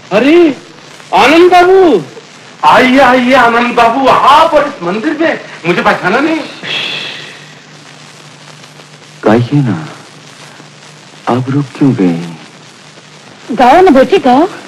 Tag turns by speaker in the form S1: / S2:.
S1: अरे आनंद बाबू,
S2: आइए आइए आनंद बाबू, आप और इस मंदिर में मुझे पहचाना नहीं?
S3: गाइए ना, आप रुक क्यों गए?
S4: गाओ ना बेटी गाओ।